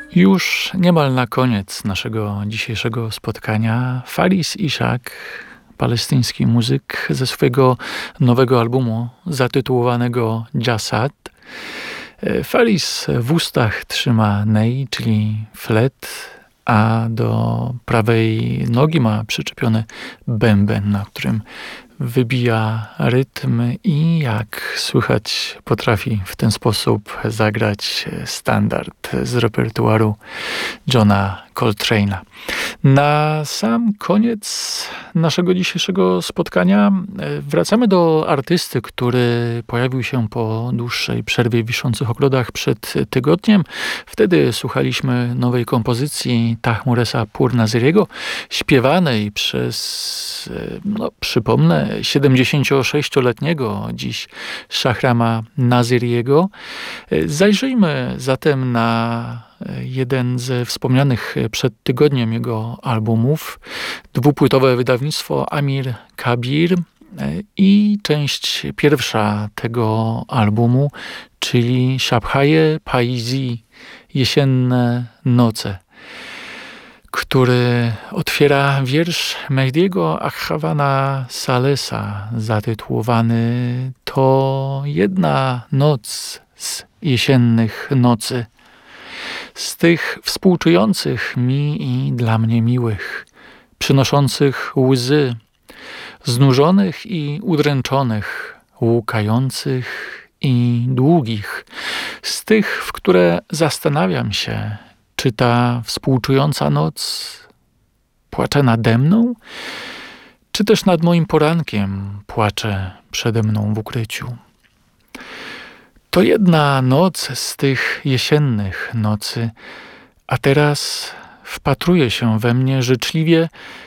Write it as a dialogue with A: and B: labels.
A: Już niemal na koniec naszego dzisiejszego spotkania Faris Ishak, palestyński muzyk, ze swojego nowego albumu zatytułowanego Jasad. Faris w ustach trzyma ney, czyli flet, a do prawej nogi ma przyczepiony bęben, na którym wybija rytm i jak słychać potrafi w ten sposób zagrać standard z repertuaru Johna Coltrane'a. Na sam koniec naszego dzisiejszego spotkania wracamy do artysty, który pojawił się po dłuższej przerwie w Wiszących Ogrodach przed tygodniem. Wtedy słuchaliśmy nowej kompozycji Tahmuresa Pur Naziriego, śpiewanej przez, przypomnę, 76-letniego dziś Shahrama Naziriego. Zajrzyjmy zatem na jeden ze wspomnianych przed tygodniem jego albumów, dwupłytowe wydawnictwo Amir Kabir i część pierwsza tego albumu, czyli Shabhaye Paizi, Jesienne Noce, który otwiera wiersz Mehdiego Akhawana Salesa zatytułowany To jedna noc z jesiennych nocy. Z tych współczujących mi i dla mnie miłych, przynoszących łzy, znużonych i udręczonych, łukających i długich, z tych, w które zastanawiam się, czy ta współczująca noc płacze nade mną, czy też nad moim porankiem płacze przede mną w ukryciu. To jedna noc z tych jesiennych nocy, a teraz wpatruje się we mnie życzliwie